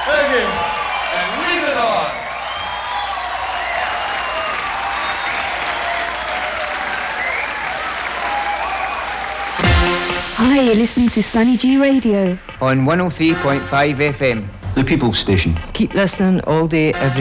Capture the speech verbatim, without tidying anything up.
Thank you. And leave it on. Hi, you're listening to Sunny G Radio on one oh three point five F M. The People's Station. Keep listening all day, every